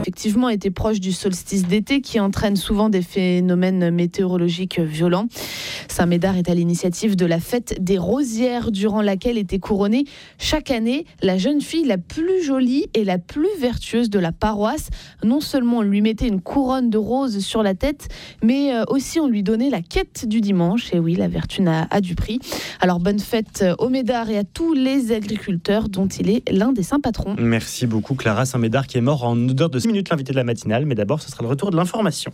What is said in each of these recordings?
effectivement été proche du solstice d'été qui entraîne souvent des phénomènes météorologiques violents. Saint-Médard est à l'initiative de la fête des Rosières, durant laquelle était couronnée chaque année la jeune fille la plus jolie et la plus vertueuse de la paroisse. Non seulement on lui mettait une couronne de roses sur la tête, mais aussi on lui donnait la quête du dimanche. Et oui, la vertu a du prix. Alors bonne fête au Médard et à tous les agriculteurs dont il est l'un des saints patrons. Merci beaucoup Clara. Saint-Médard qui est mort en odeur de 6 minutes, l'invité de la matinale. Mais d'abord, ce sera le retour de l'information.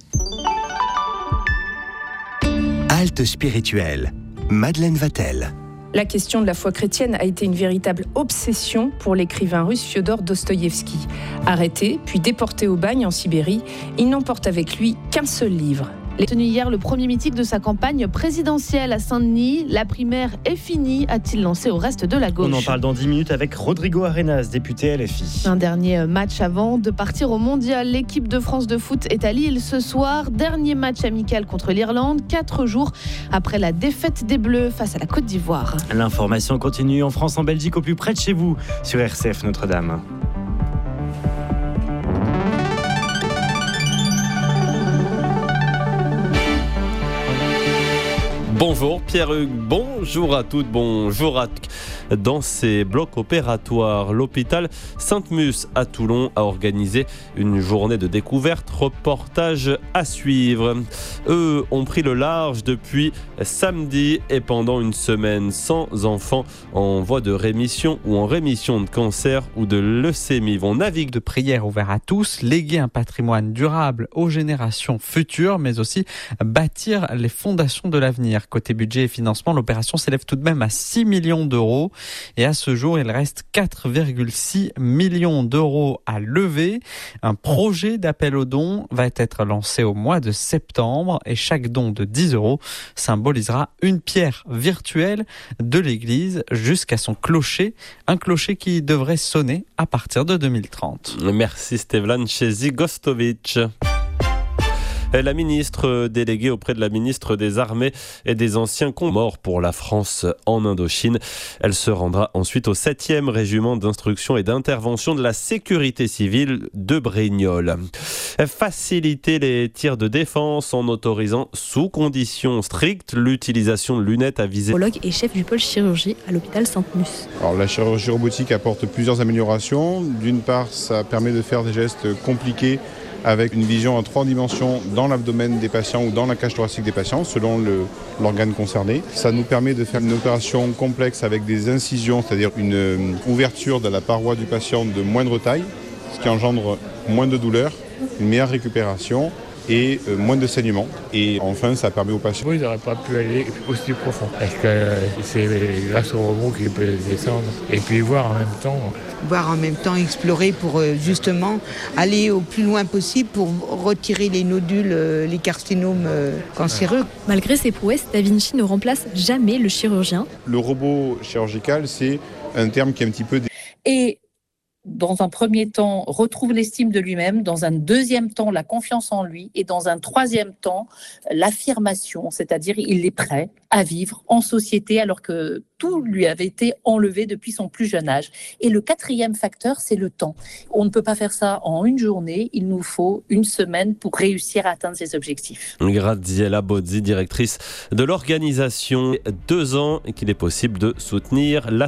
Halte spirituelle. Madeleine Vatel. La question de la foi chrétienne a été une véritable obsession pour l'écrivain russe Fiodor Dostoïevski. Arrêté, puis déporté au bagne en Sibérie, il n'emporte avec lui qu'un seul livre. Il a tenu hier le premier meeting de sa campagne présidentielle à Saint-Denis. La primaire est finie, a-t-il lancé au reste de la gauche. On en parle dans 10 minutes avec Rodrigo Arenas, député LFI. Un dernier match avant de partir au mondial. L'équipe de France de foot est à Lille ce soir. Dernier match amical contre l'Irlande, 4 jours après la défaite des Bleus face à la Côte d'Ivoire. L'information continue en France, en Belgique, au plus près de chez vous, sur RCF Notre-Dame. Bonjour Pierre-Hugues, bonjour à toutes, bonjour à tous. Dans ces blocs opératoires, l'hôpital Sainte-Musse à Toulon a organisé une journée de découverte, reportage à suivre. Eux ont pris le large depuis samedi et pendant une semaine, 100 enfants en voie de rémission ou en rémission de cancer ou de leucémie vont naviguer. De prière ouvert à tous, léguer un patrimoine durable aux générations futures, mais aussi bâtir les fondations de l'avenir. Côté budget et financement, l'opération s'élève tout de même à 6 millions d'euros. Et à ce jour, il reste 4,6 millions d'euros à lever. Un projet d'appel aux dons va être lancé au mois de septembre et chaque don de 10 euros symbolisera une pierre virtuelle de l'église jusqu'à son clocher. Un clocher qui devrait sonner à partir de 2030. Merci Stevlan Chezi-Gostovic. La ministre déléguée auprès de la ministre des Armées et des Anciens morts pour la France en Indochine. Elle se rendra ensuite au 7e régiment d'instruction et d'intervention de la sécurité civile de Brignoles. Faciliter les tirs de défense en autorisant sous conditions strictes l'utilisation de lunettes à visée. Neurologue et chef du pôle chirurgie à l'hôpital Sainte-Musse. Alors, la chirurgie robotique apporte plusieurs améliorations. D'une part, ça permet de faire des gestes compliqués avec une vision en 3 dimensions dans l'abdomen des patients ou dans la cage thoracique des patients, selon l'organe concerné. Ça nous permet de faire une opération complexe avec des incisions, c'est-à-dire une ouverture de la paroi du patient de moindre taille, ce qui engendre moins de douleur, une meilleure récupération et moins de saignement. Et enfin, ça permet aux patients... Ils n'auraient pas pu aller aussi profond. Parce que c'est grâce au robot qu'ils peuvent descendre et puis voir en même temps, explorer pour justement aller au plus loin possible pour retirer les nodules, les carcinomes cancéreux. Malgré ses prouesses, Da Vinci ne remplace jamais le chirurgien. Le robot chirurgical, c'est un terme qui est un petit peu... Et dans un premier temps, retrouve l'estime de lui-même, dans un deuxième temps, la confiance en lui, et dans un troisième temps, l'affirmation, c'est-à-dire il est prêt à vivre en société alors que tout lui avait été enlevé depuis son plus jeune âge. Et le 4e facteur, c'est le temps. On ne peut pas faire ça en une journée, il nous faut une semaine pour réussir à atteindre ses objectifs. Graziella Bozzi, directrice de l'organisation, 2 ans qu'il est possible de soutenir la